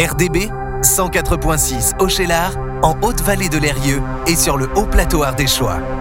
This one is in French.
RDB 104.6 au Cheylard, en Haute-Vallée de l'Eyrieux et sur le Haut Plateau ardéchois.